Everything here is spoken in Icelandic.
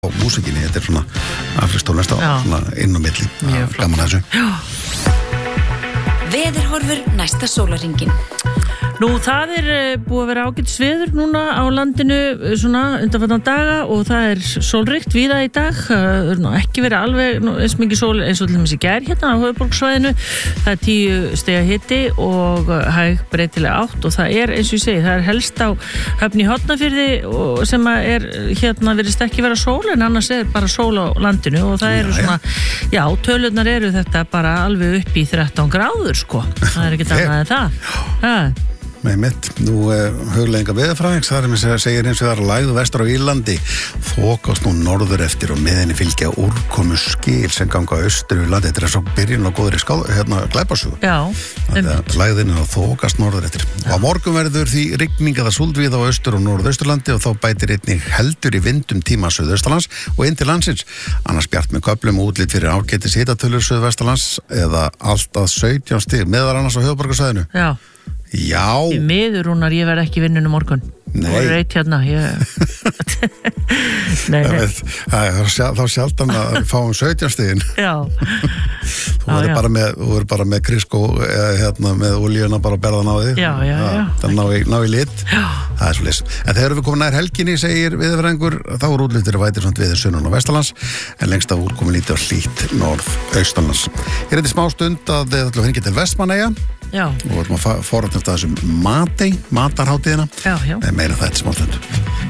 músikinni, þetta svona afristónlist svona inn á milli, gaman að þessu. Veðurhorfur næsta sólarhringinn. Nú, það búið að vera ágætis veður núna á landinu svona undanfarna daga og það sólríkt víða í dag. Það ekki verið alveg eins mikið sól eins og til dæmis í gær hérna á höfuðborgarsvæðinu. Það 10 stiga hiti og hæg breytileg átt og það eins og ég segi, það helst á Höfn í Hornafirði sem hérna virðist ekki vera sól en annars bara sól á landinu og það svona, já, tölurnar þetta bara alveg upp í 13 gráður sko. Það ekki annað en það. Með mitt, nú hugleiðinga veðurfræðings, það segir eins og það lægðu vestur á Írlandi, þokast nú norður eftir og miðinni fylgja úrkomu skil sem ganga austur í landi, þetta svo byrjun á góðri glæpasögu. Já, lægðin þokast norður eftir. Og á morgun verður því rigning eða súld víða á austur og norðausturlandi og þá bætir einnig heldur í vindum tíma suðaustalands og inn til landsins, annars bjart með köflum og útlit fyrir ágætis hitatölur suðvestanlands eða allt að 17 stig, meðal annars á höfuðborgarsvæðinu. Já. Í miður, Rúnar, ég verð ekki vinnun morgun. Nei. Og reit hérna, Nei. Þá sjaldan að fáum 17 stigin. Já. Þú verður bara með krisk og með olíuna bara að berðan á því. Já. Það ná í lit. Já. Það svo leys. En þegar við komum nær helginni, segir veðurfræðingur, þá útlittir vætir samt veður sunnan og vestanlands, en lengst af úrkomin lítið á hlýtt norðaustanlands. Ég reyndi smá stund að þið ætlum að hringja til Vestmannaeyja. Já. Og við ætlum að forrætnast að þessum matarhátíðina. Já. Meira þetta smá stund.